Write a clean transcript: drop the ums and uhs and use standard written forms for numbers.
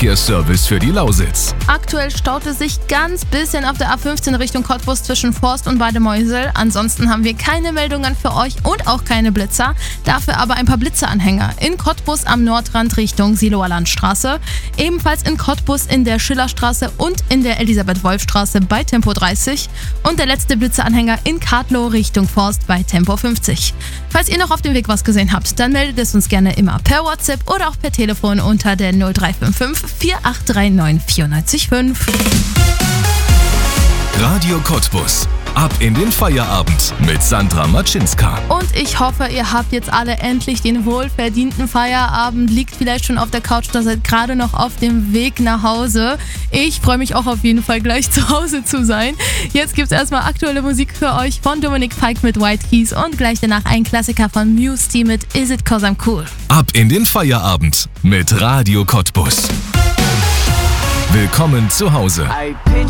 Nahverkehrsservice für die Lausitz. Aktuell staut es sich ganz bisschen auf der A15 Richtung Cottbus zwischen Forst und Bademäusel. Ansonsten haben wir keine Meldungen für euch und auch keine Blitzer. Dafür aber ein paar Blitzeranhänger. In Cottbus am Nordrand Richtung Siloer Landstraße. Ebenfalls in Cottbus in der Schillerstraße und in der Elisabeth-Wolf-Straße bei Tempo 30. Und der letzte Blitzeranhänger in Kadlow Richtung Forst bei Tempo 50. Falls ihr noch auf dem Weg was gesehen habt, dann meldet es uns gerne immer per WhatsApp oder auch per Telefon unter der 0355 4839 945. Radio Cottbus. Ab in den Feierabend mit Sandra Matschinska. Und ich hoffe, ihr habt jetzt alle endlich den wohlverdienten Feierabend. Liegt vielleicht schon auf der Couch, da seid gerade noch auf dem Weg nach Hause. Ich freue mich auch auf jeden Fall gleich zu Hause zu sein. Jetzt gibt's erstmal aktuelle Musik für euch von Dominic Fike mit White Keys und gleich danach ein Klassiker von Muse T mit Is It 'Cause I'm Cool. Ab in den Feierabend mit Radio Cottbus. Willkommen zu Hause.